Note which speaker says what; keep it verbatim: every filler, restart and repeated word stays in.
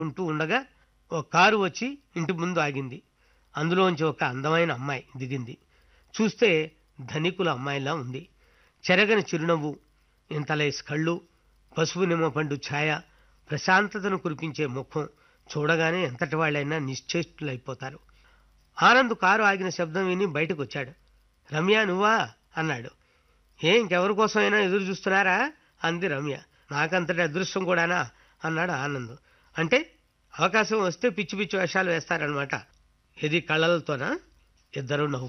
Speaker 1: ఉంటూ ఉండగా ఒక కారు వచ్చి ఇంటి ముందు ఆగింది. అందులోంచి ఒక అందమైన అమ్మాయి దిగింది. చూస్తే ధనికుల అమ్మాయిలా ఉంది. చెరగని చిరునవ్వు, ఇంతలేసి కళ్ళు, పసుపు నిమ్మ పండు ఛాయ, ప్రశాంతతను కురిపించే ముఖం చూడగానే ఎంతటి వాళ్ళైనా నిశ్చేష్టులైపోతారు. ఆనంద్ కారు ఆగిన శబ్దం విని బయటకు వచ్చాడు. రమ్య నువ్వా అన్నాడు. ఏ ఇంకెవరి కోసమైనా ఎదురు చూస్తున్నారా అంది రమ్య. నాకంతటి అదృష్టం కూడానా అన్నాడు ఆనంద్. అంటే అవకాశం వస్తే పిచ్చి పిచ్చి వేషాలు వేస్తారనమాట. ఇది కళ్ళలతోనా? ఇద్దరు నవ్వుకు